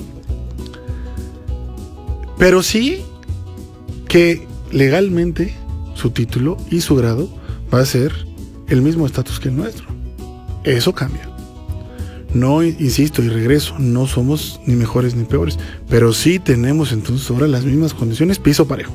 pero sí que legalmente su título y su grado va a ser el mismo estatus que el nuestro. Eso cambia. No, insisto y regreso, no somos ni mejores ni peores, pero sí tenemos entonces ahora las mismas condiciones, piso parejo.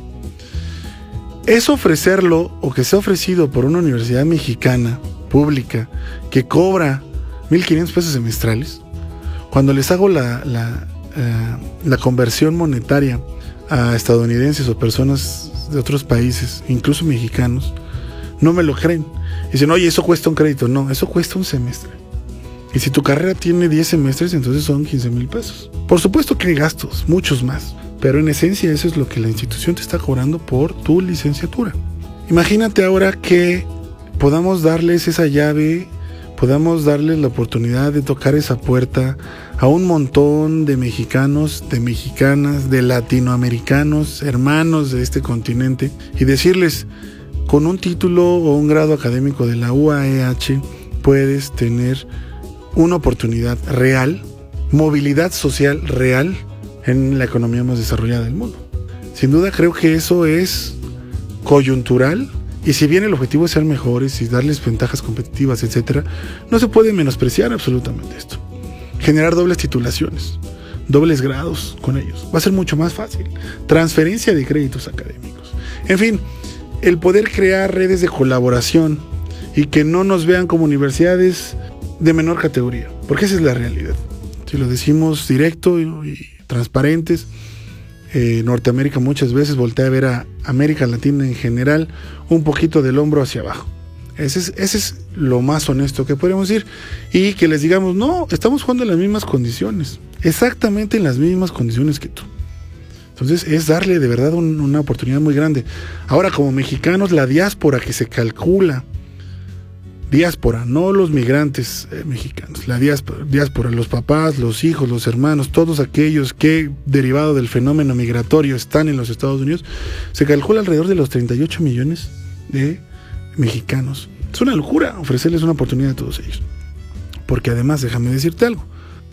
Es ofrecerlo, o que sea ofrecido por una universidad mexicana, pública, que cobra mil quinientos pesos semestrales. Cuando les hago la, la, uh, la conversión monetaria a estadounidenses o personas de otros países, incluso mexicanos, no me lo creen. Dicen, oye, eso cuesta un crédito. No, eso cuesta un semestre. Y si tu carrera tiene diez semestres, entonces son quince mil pesos. Por supuesto que hay gastos, muchos más. Pero en esencia eso es lo que la institución te está cobrando por tu licenciatura. Imagínate ahora que podamos darles esa llave, podamos darles la oportunidad de tocar esa puerta a un montón de mexicanos, de mexicanas, de latinoamericanos, hermanos de este continente, y decirles, con un título o un grado académico de la U A E H puedes tener una oportunidad real, movilidad social real en la economía más desarrollada del mundo. Sin duda creo que eso es coyuntural, y si bien el objetivo es ser mejores y darles ventajas competitivas, etcétera, no se puede menospreciar absolutamente esto. Generar dobles titulaciones, dobles grados con ellos, va a ser mucho más fácil. Transferencia de créditos académicos. En fin, el poder crear redes de colaboración y que no nos vean como universidades de menor categoría, porque esa es la realidad. Si lo decimos directo y, y transparentes, eh, Norteamérica muchas veces voltea a ver a América Latina en general un poquito del hombro hacia abajo. Ese es, ese es lo más honesto que podemos decir, y que les digamos, no, estamos jugando en las mismas condiciones, exactamente en las mismas condiciones que tú. Entonces es darle de verdad un, una oportunidad muy grande. Ahora, como mexicanos, la diáspora que se calcula, diáspora, no los migrantes eh, mexicanos, la diáspora, diáspora, los papás, los hijos, los hermanos, todos aquellos que, derivado del fenómeno migratorio, están en los Estados Unidos, se calcula alrededor de los treinta y ocho millones de mexicanos. Es una locura ofrecerles una oportunidad a todos ellos. Porque además, déjame decirte algo,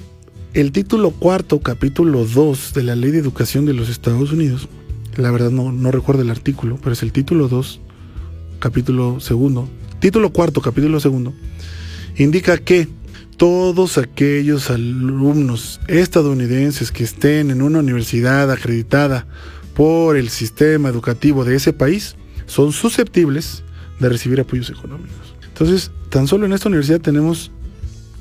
el título cuarto, capítulo dos de la Ley de Educación de los Estados Unidos, la verdad no, no recuerdo el artículo, pero es el título dos, capítulo segundo, título cuarto, capítulo segundo, indica que todos aquellos alumnos estadounidenses que estén en una universidad acreditada por el sistema educativo de ese país son susceptibles de recibir apoyos económicos. Entonces, tan solo en esta universidad tenemos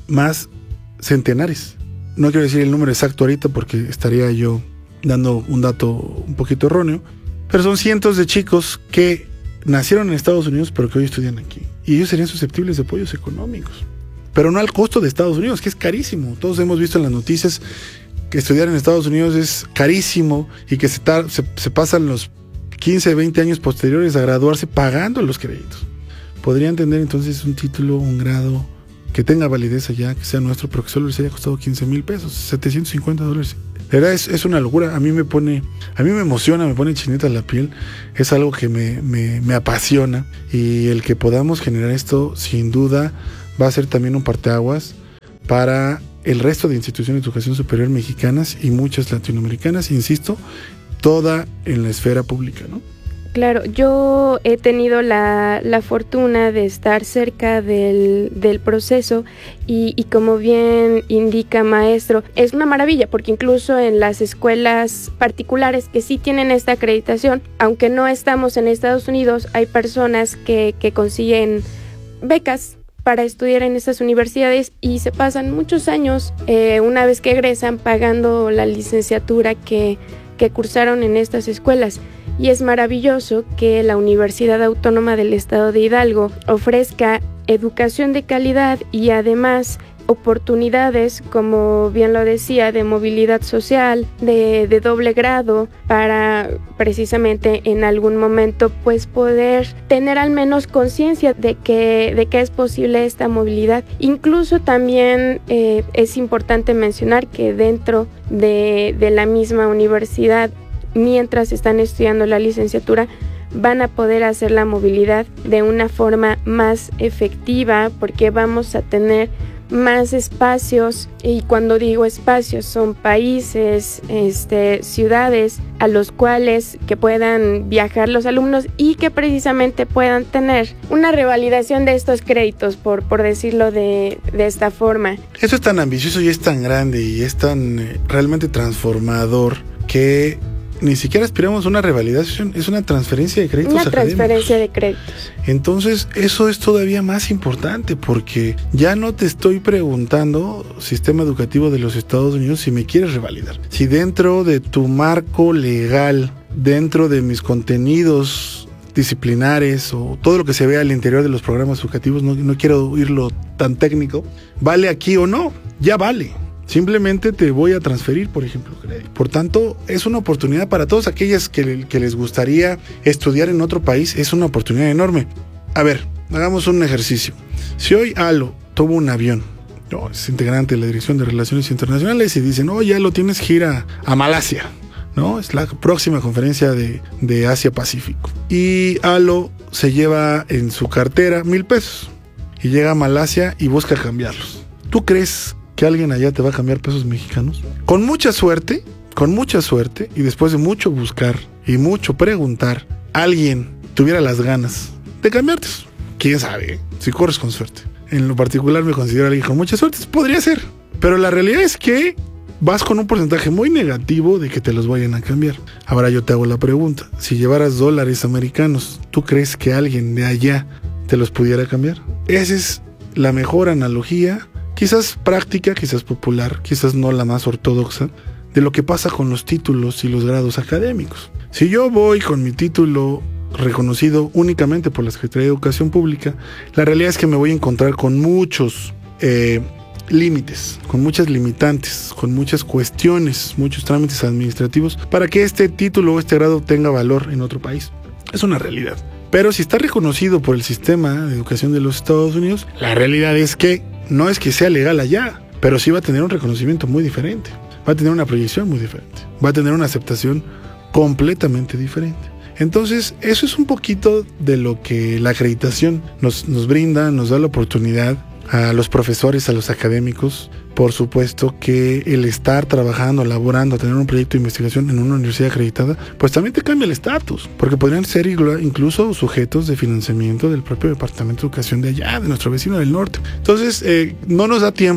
más centenares. No quiero decir el número exacto ahorita porque estaría yo dando un dato un poquito erróneo, pero son cientos de chicos que nacieron en Estados Unidos pero que hoy estudian aquí. Y ellos serían susceptibles de apoyos económicos, pero no al costo de Estados Unidos, que es carísimo. Todos hemos visto en las noticias que estudiar en Estados Unidos es carísimo y que se, tar- se, se pasan los quince, veinte años posteriores a graduarse pagando los créditos. Podrían tener entonces un título, un grado que tenga validez allá, que sea nuestro, pero que solo les haya costado quince mil pesos, setecientos cincuenta dólares. La verdad es, es una locura. A mí me pone, a mí me emociona, me pone chinita la piel. Es algo que me, me, me apasiona, y el que podamos generar esto sin duda va a ser también un parteaguas para el resto de instituciones de educación superior mexicanas y muchas latinoamericanas, insisto, toda en la esfera pública, ¿no? Claro, yo he tenido la, la fortuna de estar cerca del, del proceso y, y como bien indica maestro, es una maravilla porque incluso en las escuelas particulares que sí tienen esta acreditación, aunque no estamos en Estados Unidos, hay personas que, que consiguen becas para estudiar en estas universidades y se pasan muchos años eh, una vez que egresan pagando la licenciatura que, que cursaron en estas escuelas. Y es maravilloso que la Universidad Autónoma del Estado de Hidalgo ofrezca educación de calidad y además oportunidades, como bien lo decía, de movilidad social, de, de doble grado, para precisamente en algún momento pues poder tener al menos conciencia de que, de que es posible esta movilidad. Incluso también eh, es importante mencionar que dentro de, de la misma universidad, mientras están estudiando la licenciatura, van a poder hacer la movilidad de una forma más efectiva porque vamos a tener más espacios, y cuando digo espacios son países, este, ciudades a los cuales que puedan viajar los alumnos y que precisamente puedan tener una revalidación de estos créditos, por, por decirlo de, de esta forma. Eso es tan ambicioso y es tan grande y es tan eh, realmente transformador que ni siquiera aspiramos a una revalidación, es una transferencia de créditos Una académicos. transferencia de créditos. Entonces, eso es todavía más importante porque ya no te estoy preguntando, sistema educativo de los Estados Unidos, si me quieres revalidar. Si dentro de tu marco legal, dentro de mis contenidos disciplinares o todo lo que se vea al interior de los programas educativos, no, no quiero irlo tan técnico, ¿vale aquí o no? Ya vale. Simplemente te voy a transferir, por ejemplo, crédito. Por tanto, es una oportunidad para todos aquellos que, que les gustaría estudiar en otro país. Es una oportunidad enorme. A ver, hagamos un ejercicio. Si hoy Alo toma un avión, no, es integrante de la Dirección de Relaciones Internacionales, y dicen, oh, ya lo tienes que ir a, a Malasia, ¿no? Es la próxima conferencia de, de Asia-Pacífico. Y Alo se lleva en su cartera mil pesos y llega a Malasia y busca cambiarlos. ¿Tú crees que alguien allá te va a cambiar pesos mexicanos? Con mucha suerte, con mucha suerte, y después de mucho buscar y mucho preguntar, alguien tuviera las ganas de cambiarte. ¿Quién sabe? Si corres con suerte. En lo particular me considero alguien con mucha suerte, podría ser. Pero la realidad es que vas con un porcentaje muy negativo de que te los vayan a cambiar. Ahora yo te hago la pregunta, si llevaras dólares americanos, ¿tú crees que alguien de allá te los pudiera cambiar? Esa es la mejor analogía, quizás práctica, quizás popular, quizás no la más ortodoxa, de lo que pasa con los títulos y los grados académicos. Si yo voy con mi título reconocido únicamente por la Secretaría de Educación Pública, la realidad es que me voy a encontrar con muchos eh, límites, con muchas limitantes, con muchas cuestiones, muchos trámites administrativos para que este título o este grado tenga valor en otro país. Es una realidad. Pero si está reconocido por el sistema de educación de los Estados Unidos, la realidad es que no es que sea legal allá, pero sí va a tener un reconocimiento muy diferente, va a tener una proyección muy diferente, va a tener una aceptación completamente diferente. Entonces, eso es un poquito de lo que la acreditación nos, nos brinda, nos da la oportunidad a los profesores, a los académicos. Por supuesto que el estar trabajando, laborando, tener un proyecto de investigación en una universidad acreditada, pues también te cambia el estatus, porque podrían ser incluso sujetos de financiamiento del propio Departamento de Educación de allá, de nuestro vecino del norte. Entonces, eh, no nos da tiempo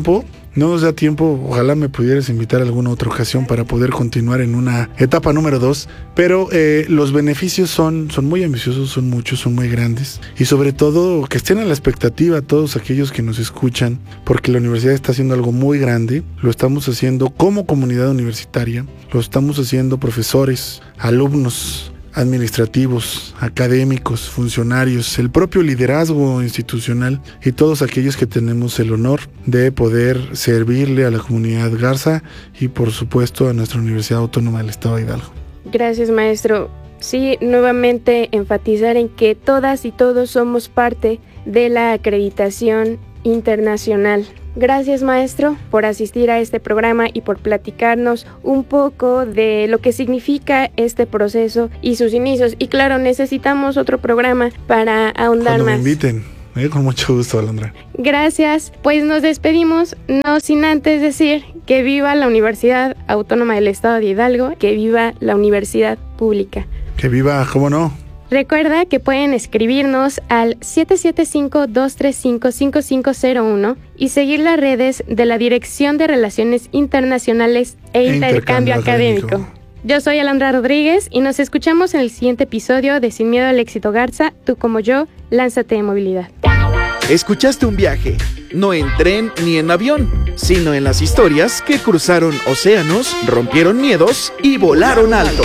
No nos da tiempo, ojalá me pudieras invitar a alguna otra ocasión para poder continuar en una etapa número dos, pero eh, los beneficios son, son muy ambiciosos, son muchos, son muy grandes, y sobre todo que estén a la expectativa todos aquellos que nos escuchan, porque la universidad está haciendo algo muy grande, lo estamos haciendo como comunidad universitaria, lo estamos haciendo profesores, alumnos, administrativos, académicos, funcionarios, el propio liderazgo institucional y todos aquellos que tenemos el honor de poder servirle a la comunidad Garza y por supuesto a nuestra Universidad Autónoma del Estado de Hidalgo. Gracias, maestro. Sí, nuevamente enfatizar en que todas y todos somos parte de la acreditación internacional. Gracias, maestro, por asistir a este programa y por platicarnos un poco de lo que significa este proceso y sus inicios. Y claro, necesitamos otro programa para ahondar Cuando más. me inviten, eh, con mucho gusto, Alondra. Gracias, pues nos despedimos, no sin antes decir que viva la Universidad Autónoma del Estado de Hidalgo, que viva la universidad pública. Que viva, ¿cómo no? Recuerda que pueden escribirnos al siete siete cinco, dos tres cinco, cinco cinco cero uno y seguir las redes de la Dirección de Relaciones Internacionales e, e Intercambio, Intercambio Académico. Académico. Yo soy Alondra Rodríguez y nos escuchamos en el siguiente episodio de Sin Miedo al Éxito Garza, tú como yo, lánzate de movilidad. Escuchaste un viaje, no en tren ni en avión, sino en las historias que cruzaron océanos, rompieron miedos y volaron alto.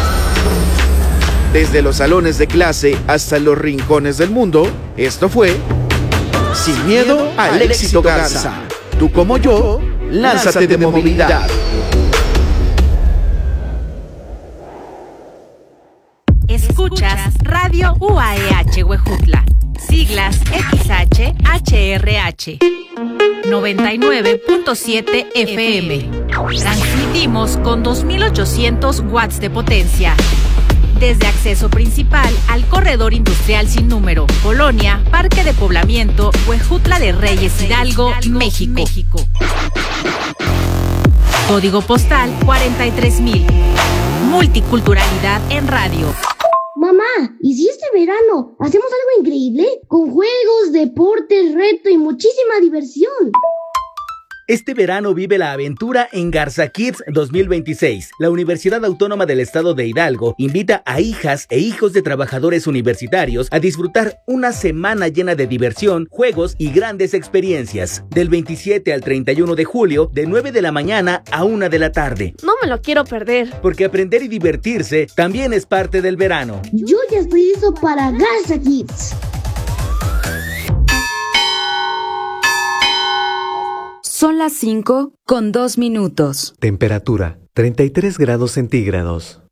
Desde los salones de clase hasta los rincones del mundo, esto fue Sin Miedo al Éxito Garza. Tú como yo, lánzate de movilidad. Escuchas Radio U A E H Huejutla, siglas X H H R H, noventa y nueve punto siete F M. Transmitimos con dos mil ochocientos watts de potencia. Desde acceso principal al corredor industrial sin número, Colonia, Parque de Poblamiento, Huejutla de Reyes, Hidalgo, México. México. Código postal cuarenta y tres mil. Multiculturalidad en radio. Mamá, ¿y si este verano hacemos algo increíble? Con juegos, deportes, reto y muchísima diversión. Este verano vive la aventura en Garza Kids dos mil veintiséis. La Universidad Autónoma del Estado de Hidalgo invita a hijas e hijos de trabajadores universitarios a disfrutar una semana llena de diversión, juegos y grandes experiencias. Del veintisiete al treinta y uno de julio, de nueve de la mañana a una de la tarde. No me lo quiero perder. Porque aprender y divertirse también es parte del verano. Yo ya estoy listo para Garza Kids. Son las cinco con dos minutos. Temperatura treinta y tres grados centígrados.